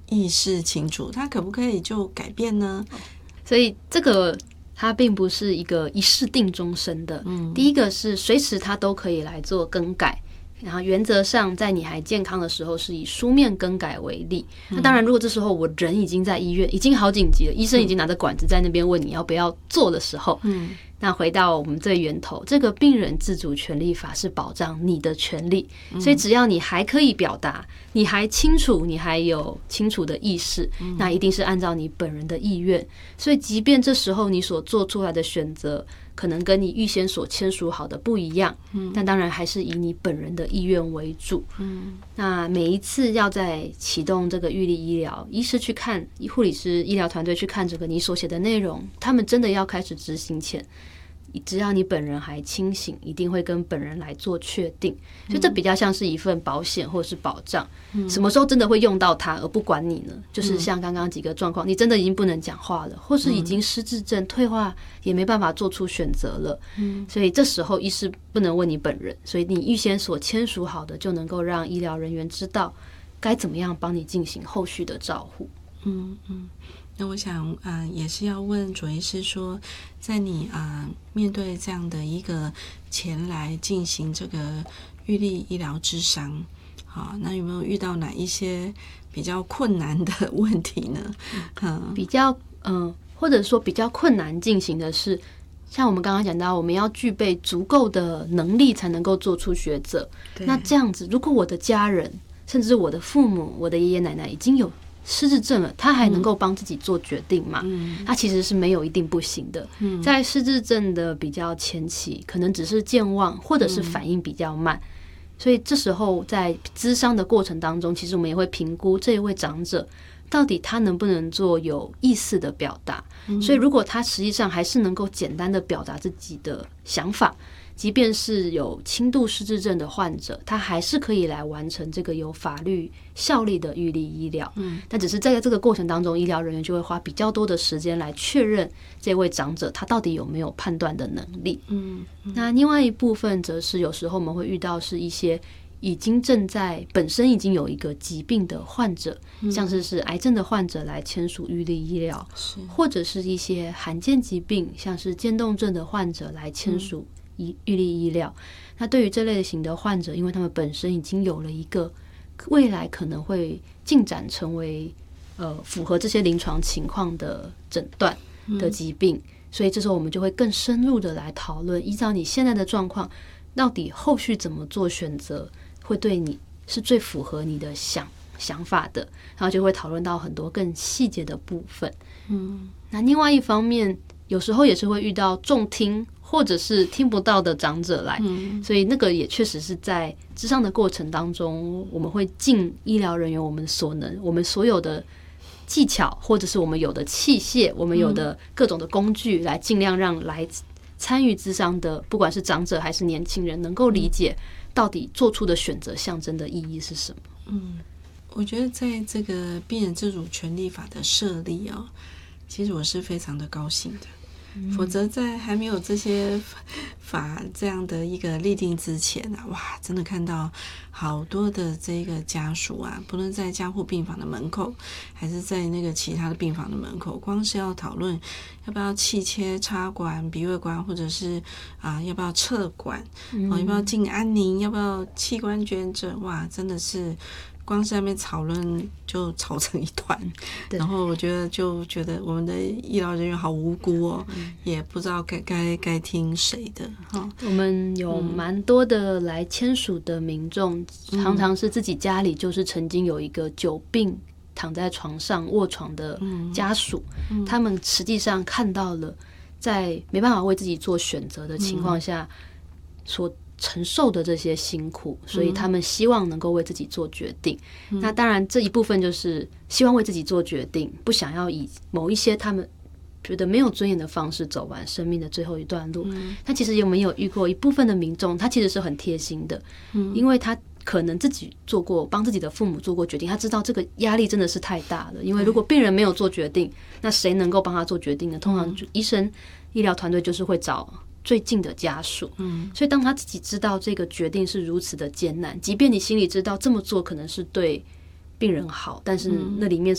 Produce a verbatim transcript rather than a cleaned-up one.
意识清楚，他可不可以就改变呢？ 所以这个它并不是一个一试定终身的。嗯，第一个是随时它都可以来做更改。然后原则上在你还健康的时候是以书面更改为例，那当然如果这时候我人已经在医院，已经好紧急了，医生已经拿着管子在那边问你要不要做的时候，嗯，那回到我们最源头，这个病人自主权利法是保障你的权利，所以只要你还可以表达，你还清楚，你还有清楚的意识，那一定是按照你本人的意愿，所以即便这时候你所做出来的选择可能跟你预先所签署好的不一样，嗯，但当然还是以你本人的意愿为主。嗯，那每一次要在启动这个预立医疗，医师去看，护理师、医疗团队去看这个你所写的内容，他们真的要开始执行前，只要你本人还清醒，一定会跟本人来做确定，所以这比较像是一份保险或者是保障，嗯，什么时候真的会用到它而不管你呢？就是像刚刚几个状况，你真的已经不能讲话了，或是已经失智症退化，也没办法做出选择了，嗯，所以这时候医师不能问你本人，所以你预先所签署好的就能够让医疗人员知道该怎么样帮你进行后续的照护。 嗯嗯。那我想，呃，也是要问卓医师说，在你啊、呃、面对这样的一个前来进行这个预立医疗諮商，好，那有没有遇到哪一些比较困难的问题呢？嗯， 比较嗯、呃，或者说比较困难进行的是，像我们刚刚讲到，我们要具备足够的能力才能够做出抉择。那这样子，如果我的家人，甚至我的父母、我的爷爷奶奶已经有失智症了，他还能够帮自己做决定吗？嗯，他其实是没有一定不行的。嗯，在失智症的比较前期，可能只是健忘，或者是反应比较慢。嗯，所以这时候在諮商的过程当中，其实我们也会评估这一位长者到底他能不能做有意识的表达。嗯，所以如果他实际上还是能够简单的表达自己的想法，即便是有轻度失智症的患者，他还是可以来完成这个有法律效力的预立医疗。嗯，但只是在这个过程当中，医疗人员就会花比较多的时间来确认这位长者他到底有没有判断的能力。嗯，那另外一部分则是有时候我们会遇到是一些已经正在本身已经有一个疾病的患者，嗯，像是是癌症的患者来签署预立医疗，或者是一些罕见疾病，像是渐冻症的患者来签署预立医疗。那对于这类型的患者，因为他们本身已经有了一个未来可能会进展成为呃符合这些临床情况的诊断的疾病，嗯，所以这时候我们就会更深入的来讨论，依照你现在的状况，到底后续怎么做选择会对你是最符合你的想想法的，然后就会讨论到很多更细节的部分。嗯，那另外一方面，有时候也是会遇到重听或者是听不到的长者来，嗯，所以那个也确实是在諮商的过程当中，我们会尽医疗人员我们所能，我们所有的技巧或者是我们有的器械，我们有的各种的工具，来尽量让来参与諮商的不管是长者还是年轻人能够理解到底做出的选择象征的意义是什么。 嗯，我觉得在这个病人自主权利法的设立哦，其实我是非常的高兴的。否则在还没有这些法这样的一个立定之前啊，哇，真的看到好多的这个家属啊，不论在加护病房的门口还是在那个其他的病房的门口，光是要讨论要不要气切插管鼻胃管，或者是啊要不要撤管，嗯，要不要进安宁，要不要器官捐赠，哇，真的是光是在那边讨论就吵成一团，然后我觉得就觉得我们的医疗人员好无辜哦，嗯，也不知道该该该听谁的哈。 我们有蛮多的来签署的民众，嗯，常常是自己家里就是曾经有一个久病躺在床上卧床的家属，嗯嗯，他们实际上看到了在没办法为自己做选择的情况下，嗯，所承受的这些辛苦，所以他们希望能够为自己做决定，嗯，那当然这一部分就是希望为自己做决定，不想要以某一些他们觉得没有尊严的方式走完生命的最后一段路，嗯，但其实有没有遇过一部分的民众，他其实是很贴心的，嗯，因为他可能自己做过帮自己的父母做过决定，他知道这个压力真的是太大了，因为如果病人没有做决定，那谁能够帮他做决定呢？通常就医生医疗团队就是会找最近的家属，嗯，所以当他自己知道这个决定是如此的艰难，即便你心里知道这么做可能是对病人好，但是那里面